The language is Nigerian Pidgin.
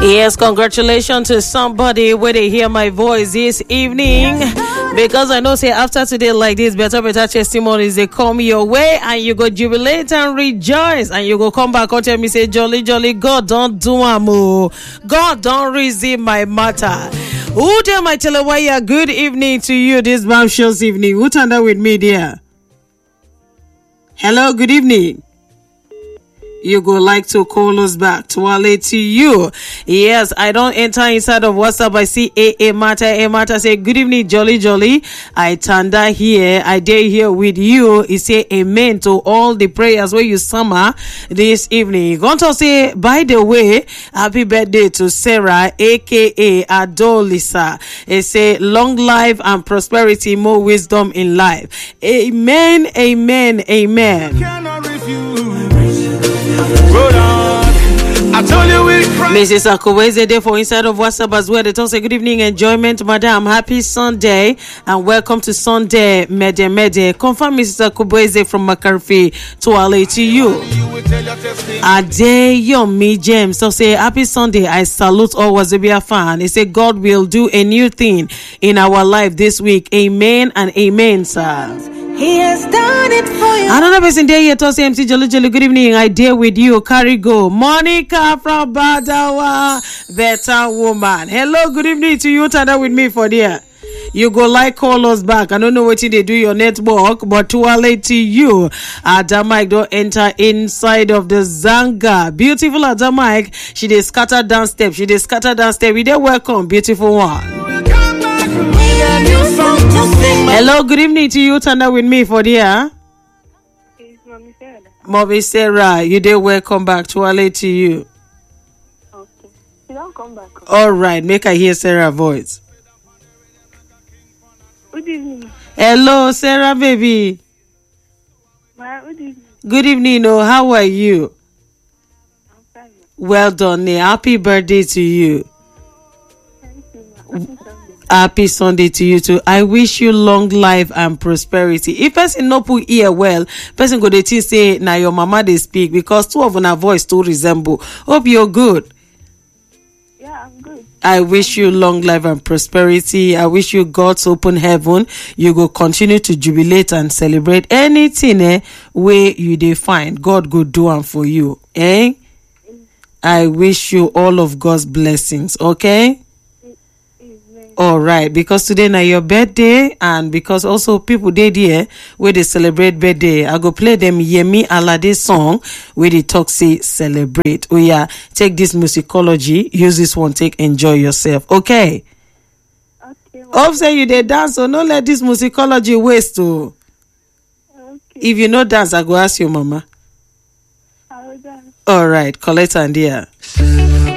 Yes, congratulations to somebody where they hear my voice this evening. Because I know, say, after today like this, better testimonies, they come your way and you go jubilate and rejoice. And you go come back and tell me, say, jolly, God don't do amo. God don't receive my matter. Who tell my telewaya, good evening to you this bombshells evening. Who turned up with me, dear? Hello, good evening. You go like to call us back to Wale to you. Yes, I don't enter inside of WhatsApp. I see A Mata say, good evening, Jolly. I Tanda here. I dare here with you. He say amen to all the prayers where you summer this evening. Going to say, by the way, happy birthday to Sarah, aka Adolisa. He say, long life and prosperity, more wisdom in life. Amen. Cannot refuse. I told you we Mrs. Akoweze there for inside of WhatsApp as well. They talk say good evening, enjoyment, madam. Happy Sunday and welcome to Sunday Mede. Confirm Mrs. Akoweze from Makarfi to Ale to you. Adeyomi James so say happy Sunday. I salute all Wazobia fan. He say God will do a new thing in our life this week. Amen and amen, sir. He has done it for you. Another person there here to say MC Jolly. Good evening. I dare with you. Carry go. Monica from Badawa. Better woman. Hello, good evening to you. Tada with me for there. You go like call us back. I don't know what they do your network, but too late to you. Adamike don't enter inside of the Zanga. Beautiful Adamike. She dey scatter down step. We dey welcome. Beautiful one. Hello, good evening to you. Tanda with me for there. It's Mommy Sarah. Mommy Sarah, you did welcome back to Ale to you. Okay. You don't come back. All right, make I hear Sarah voice. Good evening. Hello, Sarah baby. Good evening. Good evening. Oh, how are you? I'm fine. Well done. Happy birthday to you. Thank you, ma. Happy Sunday. Happy Sunday to you too. I wish you long life and prosperity. If person no put ear well, person go dey think say na your mama they speak because two of una voice too resemble. Hope you're good. Yeah, I'm good. I wish you long life and prosperity. I wish you God's open heaven. You go continue to jubilate and celebrate anything where you dey find. God go do am for you. I wish you all of God's blessings. Okay? All right, because today na your birthday and because also people dey there where they celebrate birthday, I go play them Yemi Alade song where they talk say celebrate. Oh yeah, take this musicology, use this one, take enjoy yourself. Okay. Okay. Hope say you dey dance, so no let this musicology waste. Oh. Okay. If you no dance, I go ask your mama. I will dance. All right, collect and dear.